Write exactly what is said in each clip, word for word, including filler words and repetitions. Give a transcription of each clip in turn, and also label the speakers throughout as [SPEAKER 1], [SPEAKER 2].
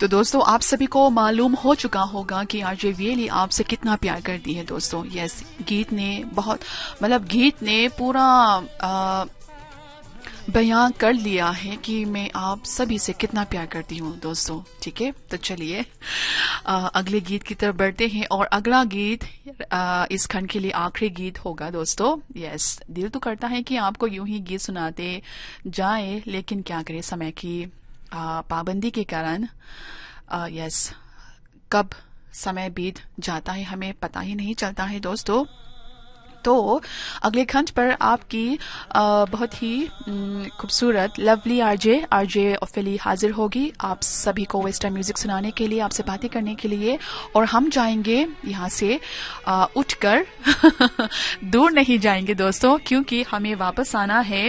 [SPEAKER 1] तो दोस्तों आप सभी को मालूम हो चुका होगा कि आरजे वीएली आपसे कितना प्यार करती है दोस्तों। यस, गीत ने बहुत मतलब गीत ने पूरा आ, बयां कर लिया है कि मैं आप सभी से कितना प्यार करती हूँ दोस्तों। ठीक है, तो चलिए अगले गीत की तरफ बढ़ते हैं और अगला गीत आ, इस खंड के लिए आखिरी गीत होगा दोस्तों। यस, दिल तो करता है कि आपको यूं ही गीत सुनाते जाए, लेकिन क्या करें, समय की आ, पाबंदी के कारण यस कब समय बीत जाता है हमें पता ही नहीं चलता है दोस्तों। तो अगले खंड पर आपकी आ, बहुत ही खूबसूरत लवली आरजे आरजे ओफेली हाजिर होगी आप सभी को वेस्टर्न म्यूजिक सुनाने के लिए, आपसे बातें करने के लिए। और हम जाएंगे यहाँ से आ, उठकर दूर नहीं जाएंगे दोस्तों, क्योंकि हमें वापस आना है।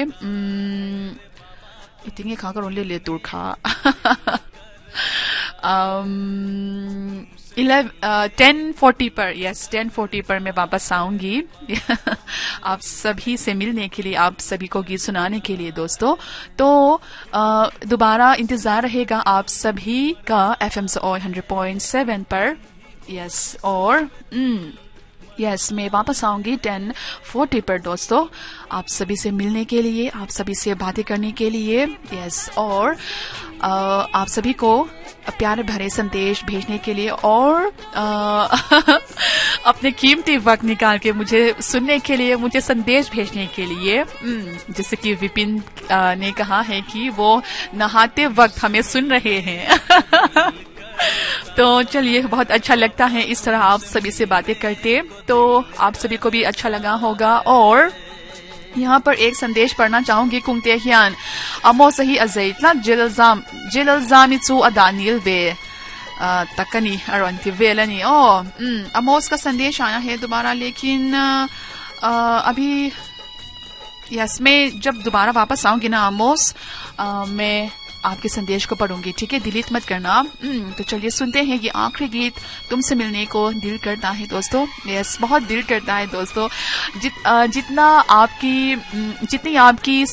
[SPEAKER 1] इतने खाकर ओनली ले दूर खा टेन फोर्टी पर, यस टेन फोर्टी पर मैं वापस आऊंगी आप सभी से मिलने के लिए, आप सभी को गीत सुनाने के लिए दोस्तों। तो दोबारा इंतजार रहेगा आप सभी का एफएम ओ हंड्रेड पॉइंट सेवन पर। यस, और यस मैं वापस आऊंगी टेन फोर्टी पर दोस्तों, आप सभी से मिलने के लिए, आप सभी से बातें करने के लिए। यस, और आ, आप सभी को प्यार भरे संदेश भेजने के लिए और आ, अपने कीमती वक्त निकाल के मुझे सुनने के लिए, मुझे संदेश भेजने के लिए। जैसे कि विपिन ने कहा है कि वो नहाते वक्त हमें सुन रहे हैं तो चलिए, बहुत अच्छा लगता है इस तरह आप सभी से बातें करते, तो आप सभी को भी अच्छा लगा होगा। और यहाँ पर एक संदेश पढ़ना चाहूंगी। कुंगते हियान अमो सही अजैतला जिलजाम जिलजामी चू अदानिल बे तकनी अरंती वेलनी। ओ अमोस का संदेश आया है दोबारा, लेकिन आ, अभी यस मैं जब दोबारा वापस आऊंगी ना अमोस, आ, मैं आपके संदेश को पढ़ूंगी। ठीक है, डिलीट मत करना। तो चलिए सुनते हैं ये आखिरी गीत, तुमसे मिलने को दिल करता है दोस्तों। यस, बहुत दिल करता है दोस्तों। जित, जितना आपकी जितनी आपकी